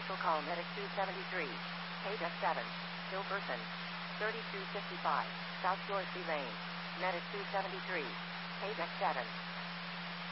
Commercial call Medic 273. Paydeck 7. Still person. 3255. South Dorothy Lane. Medic 273. Paydeck 7.